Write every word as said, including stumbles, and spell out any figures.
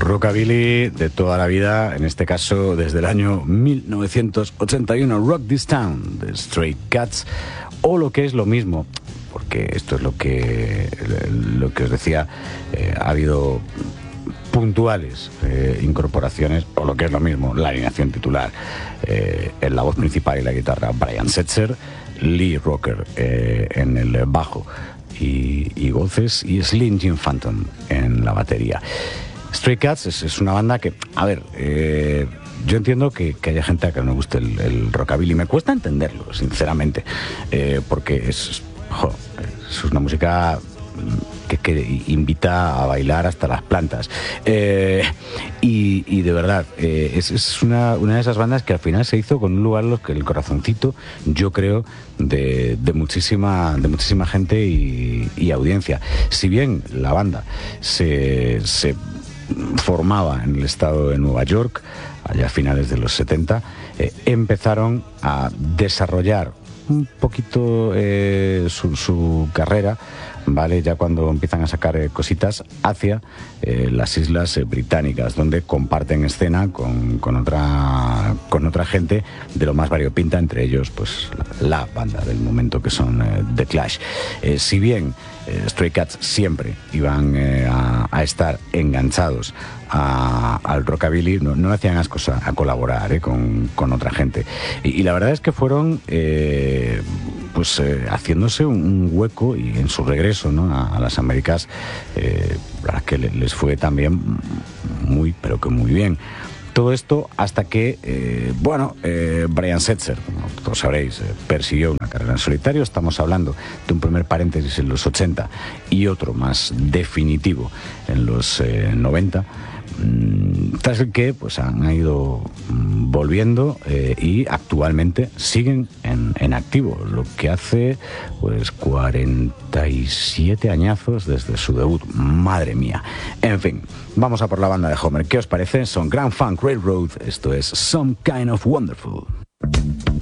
Rockabilly de toda la vida, en este caso desde el año mil novecientos ochenta y uno, Rock This Town de Stray Cats, o lo que es lo mismo, porque esto es lo que, lo que os decía, eh, ha habido puntuales eh, incorporaciones, o lo que es lo mismo, la alineación titular, eh, en la voz principal y la guitarra Brian Setzer, Lee Rocker eh, en el bajo y, y voces, y Slim Jim Phantom en la batería. Stray Cats es, es una banda que, a ver, eh, yo entiendo que, que haya gente a que no le guste el, el rockabilly. Me cuesta entenderlo, sinceramente, eh, porque es, jo, es una música que, que invita a bailar hasta las plantas. Eh, y, y de verdad, eh, es, es una, una de esas bandas que al final se hizo con un lugar en que el corazoncito, yo creo, de, de, muchísima, de muchísima gente y, y audiencia. Si bien la banda se... se formaba en el estado de Nueva York, allá a finales de los setenta, eh, empezaron a desarrollar un poquito eh, su, su carrera, ¿vale? Ya cuando empiezan a sacar eh, cositas hacia eh, las islas eh, británicas, donde comparten escena con, con, otra, con otra gente de lo más variopinta, entre ellos pues la, la banda del momento, que son eh, The Clash. Eh, si bien eh, Stray Cats siempre iban eh, a, a estar enganchados a, al rockabilly, no, no hacían ascos a, a colaborar eh, con, con otra gente. Y, y la verdad es que fueron... Eh, pues eh, haciéndose un, un hueco, y en su regreso, ¿no?, a, a las Américas, eh, la que les fue también muy, pero que muy bien. Todo esto hasta que, eh, bueno, eh, Brian Setzer, como todos sabréis, eh, persiguió una carrera en solitario. Estamos hablando de un primer paréntesis en los ochenta y otro más definitivo en los eh, noventa. Tras el que pues han ido volviendo eh, y actualmente siguen en, en activo, lo que hace pues cuarenta y siete añazos desde su debut. Madre mía. En fin, vamos a por la banda de Homer. ¿Qué os parece? Son Grand Funk Railroad. Esto es Some Kind of Wonderful.